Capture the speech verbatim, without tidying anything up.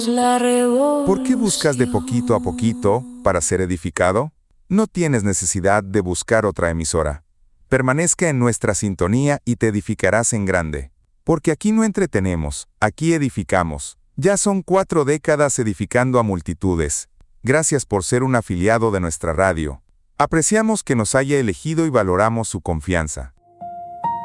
¿Por qué buscas de poquito a poquito para ser edificado? No tienes necesidad de buscar otra emisora. Permanezca en nuestra sintonía y te edificarás en grande. Porque aquí no entretenemos, aquí edificamos. Ya son cuatro décadas edificando a multitudes. Gracias por ser un afiliado de nuestra radio. Apreciamos que nos haya elegido y valoramos su confianza.